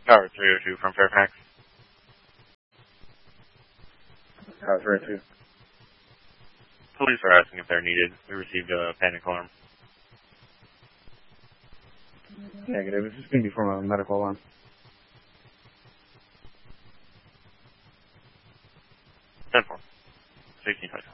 Tower 302 from Fairfax. Tower 302. Police are asking if they're needed. We received a panic alarm. Negative. This is going to be from a medical alarm. 10-4. 1600.